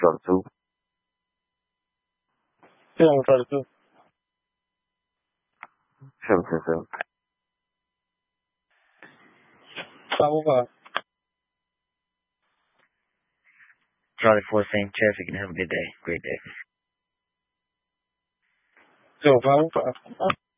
Brother Two. Yeah, Brother Two. 777. 505. Charlie 4, same traffic, and have a good day. Great day. 505.